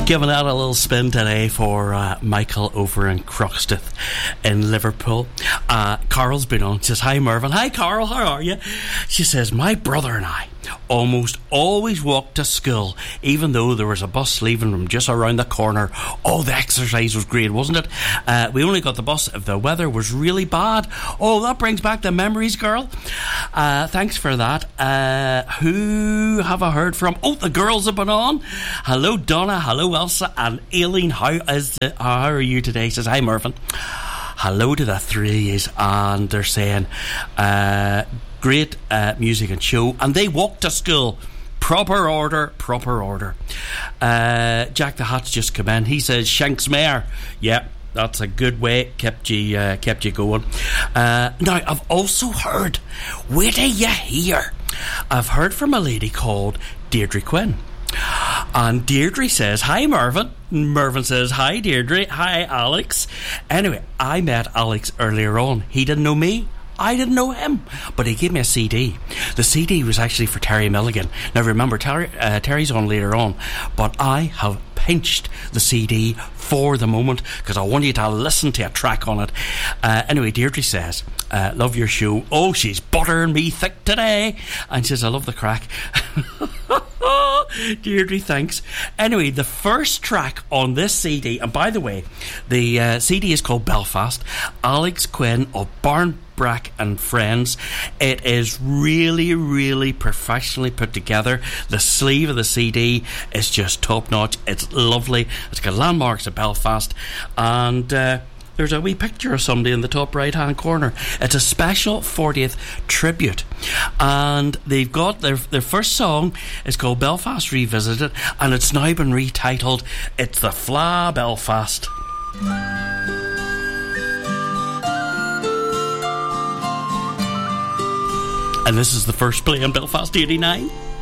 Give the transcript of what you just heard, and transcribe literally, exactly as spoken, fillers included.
Giving out a little spin today for uh, Michael over in Croxteth in Liverpool. Uh, Carol's been on. She says, hi Mervyn. Hi Carol, how are you? She says, my brother and I almost always walked to school, even though there was a bus leaving from just around the corner. Oh, the exercise was great, wasn't it? Uh, we only got the bus if the weather was really bad. Oh, that brings back the memories, girl. Uh, thanks for that. Uh, who have I heard from? Oh, the girls have been on. Hello, Donna. Hello, Elsa. And Aileen, how is the, how are you today? Says, hi, Mervyn. Hello to the threes. And they're saying, uh, great uh, music and show, and they walk to school. Proper order, proper order. Uh, Jack the Hat's just come in. He says Shanksmere. Yeah, that's a good way. Kept you, uh, kept you going. Uh, now I've also heard. Wait till you hear. I've heard from a lady called Deirdre Quinn. And Deirdre says, hi Mervyn. Mervyn says, hi Deirdre. Hi Alex. Anyway, I met Alex earlier on. He didn't know me. I didn't know him, but he gave me a C D. The C D was actually for Terry Milligan. Now remember, Terry, uh, Terry's on later on, but I have pinched the C D for the moment because I want you to listen to a track on it. Uh, anyway, Deirdre says, uh, love your show. Oh, she's buttering me thick today. And she says, I love the crack. Deirdre, thanks. Anyway, the first track on this C D, and by the way, the uh, C D is called Belfast. Alex Quinn of Barn Brack and Friends. It is really, really professionally put together. The sleeve of the C D is just top notch. It's lovely. It's got landmarks of Belfast, and uh, there's a wee picture of somebody in the top right hand corner. It's a special fortieth tribute, and they've got their their first song is called Belfast Revisited, and it's now been retitled It's the Fla Belfast. And this is the first play in Belfast eighty-nine.